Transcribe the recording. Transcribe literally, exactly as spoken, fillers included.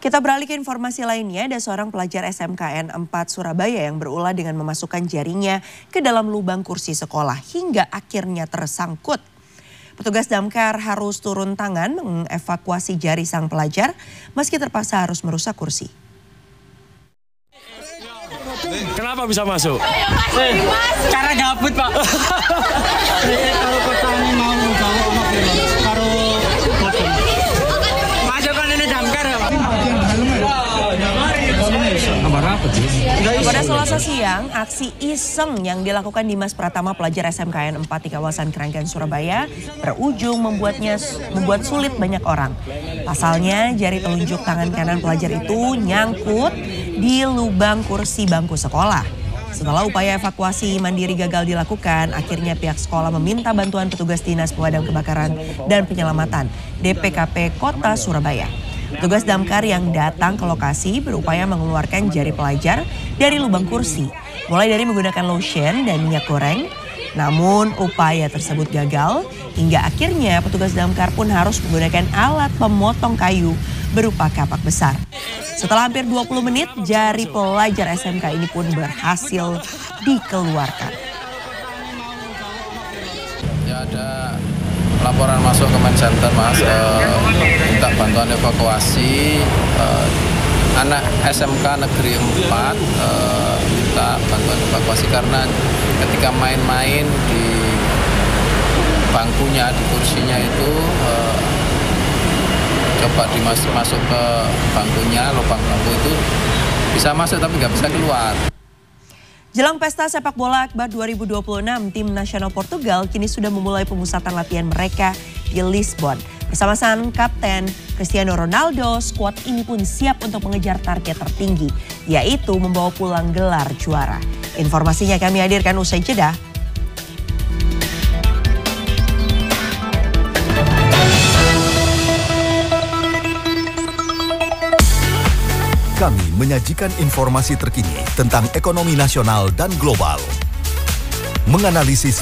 Kita beralih ke informasi lainnya, ada seorang pelajar S M K N empat Surabaya yang berulah dengan memasukkan jarinya ke dalam lubang kursi sekolah hingga akhirnya tersangkut. Petugas damkar harus turun tangan mengevakuasi jari sang pelajar meski terpaksa harus merusak kursi. Kenapa bisa masuk? Eh, karena gabut, Pak. Kalau petani mau kalau karo boten. Masukkan ini damkar ya, Pak. Pada Selasa siang, aksi iseng yang dilakukan Dimas Pratama pelajar S M K N empat di kawasan Keranggan, Surabaya berujung membuatnya membuat sulit banyak orang. Pasalnya, jari telunjuk tangan kanan pelajar itu nyangkut di lubang kursi bangku sekolah. Setelah upaya evakuasi mandiri gagal dilakukan, akhirnya pihak sekolah meminta bantuan petugas Dinas Pemadam Kebakaran dan Penyelamatan D P K P Kota Surabaya. Petugas damkar yang datang ke lokasi berupaya mengeluarkan jari pelajar dari lubang kursi, mulai dari menggunakan lotion dan minyak goreng. Namun upaya tersebut gagal hingga akhirnya petugas damkar pun harus menggunakan alat pemotong kayu berupa kapak besar. Setelah hampir dua puluh menit, jari pelajar S M K ini pun berhasil dikeluarkan. Ya, ada laporan masuk ke main center, Mas, uh, minta bantuan evakuasi uh, anak S M K Negeri empat, uh, minta bantuan evakuasi karena ketika main-main di bangkunya, di kursinya itu uh, coba dimasuk masuk ke bangkunya, lubang bangku itu bisa masuk tapi nggak bisa keluar. Jelang pesta sepak bola Akbar dua ribu dua puluh enam, tim nasional Portugal kini sudah memulai pemusatan latihan mereka di Lisbon. Bersama sang kapten Cristiano Ronaldo, skuad ini pun siap untuk mengejar target tertinggi, yaitu membawa pulang gelar juara. Informasinya kami hadirkan usai jeda. Kami menyajikan informasi terkini tentang ekonomi nasional dan global. Menganalisis